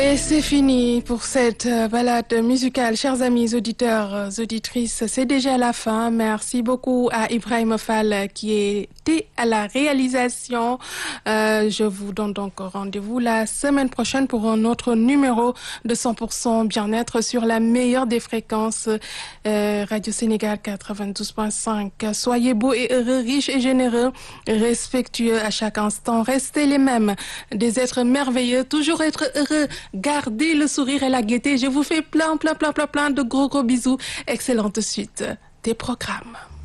Et c'est fini pour cette balade musicale. Chers amis auditeurs, auditrices, c'est déjà la fin. Merci beaucoup à Ibrahim Fall qui était à la réalisation. Je vous donne donc rendez-vous la semaine prochaine pour un autre numéro de 100% bien-être sur la meilleure des fréquences Radio Sénégal 92.5. Soyez beaux et heureux, riches et généreux, respectueux à chaque instant. Restez les mêmes, des êtres merveilleux, toujours être heureux. Gardez le sourire et la gaieté. Je vous fais plein de gros bisous. Excellente suite des programmes.